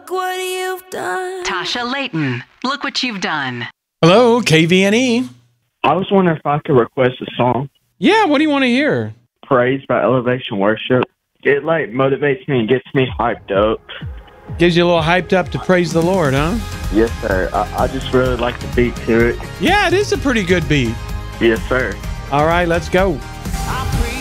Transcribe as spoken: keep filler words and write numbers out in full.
Look what you've done. Tasha Layton, look what you've done. Hello, K V N E. I was wondering if I could request a song. Yeah, what do you want to hear? Praise by Elevation Worship. It, like, motivates me and gets me hyped up. Gives you a little hyped up to praise the Lord, huh? Yes, sir. I, I just really like the beat to it. Yeah, it is a pretty good beat. Yes, sir. All right, let's go.